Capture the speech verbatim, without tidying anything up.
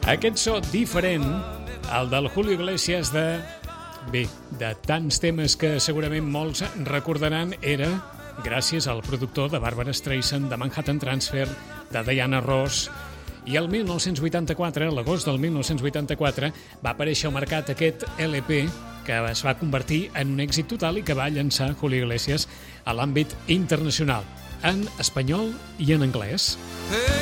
Aquest so diferent, el del Julio Iglesias de... Bé, de tants temes que segurament molts recordaran, era gràcies al productor de Barbra Streisand, de Manhattan Transfer, de Diana Ross. I el mil nou-cents vuitanta-quatre, a l'agost del mil nou-cents vuitanta-quatre, va aparèixer al mercat aquest L P que es va convertir en un èxit total i que va llançar Julio Iglesias a l'àmbit internacional, en espanyol i en anglès.